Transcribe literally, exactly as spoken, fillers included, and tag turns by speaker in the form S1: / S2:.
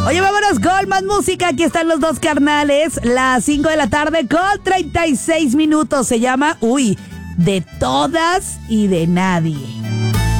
S1: Oye, vámonos con más música. Aquí están los dos carnales. Las cinco de la tarde con treinta y seis minutos. Se llama, uy, De Todas y de Nadie.